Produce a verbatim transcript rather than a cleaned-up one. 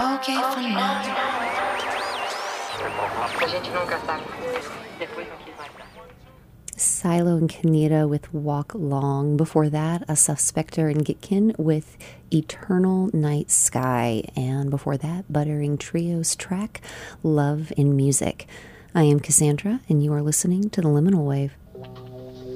okay for now. A gente nunca sabe. Depois não quis mais. Silo and Kaneda with Walk Long. Before that, Asaf Spector and Gitkin with Eternal Night Sky. And before that, Buttering Trio's track, Love in Music. I am Cassandra, and you are listening to The Liminal Wave.